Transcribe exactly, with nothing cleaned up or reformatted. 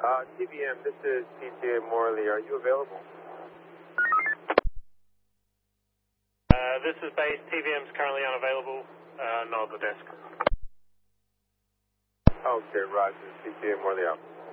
Uh, T V M, this is T T A Morley. Are you available? Uh, this is base. T V M's currently unavailable. Uh, not at the desk. Okay, Roger. T T A Morley out.